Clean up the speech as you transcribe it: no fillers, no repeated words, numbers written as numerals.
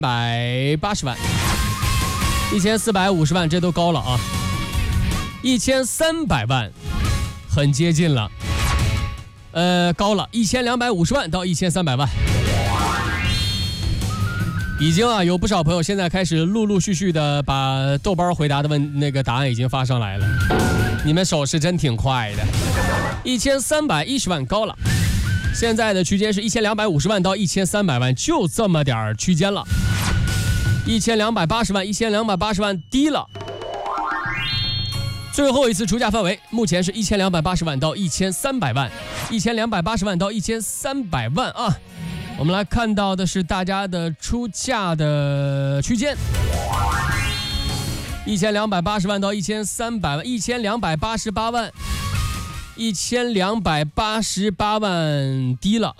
180万、1450万，这都高了啊。1300万很接近了，高了1250万到1300万。已经有不少朋友现在开始陆续的把豆包回答的答案已经发上来了，你们手是真挺快的。1310万高了，现在的区间是1250万到1300万，就这么点区间了。1280万低了。最后一次出价范围目前是1280万到1300万，1280万到1300万啊。我们来看到的是大家的出价的区间，1280万到1300万，1288万，1288万低了。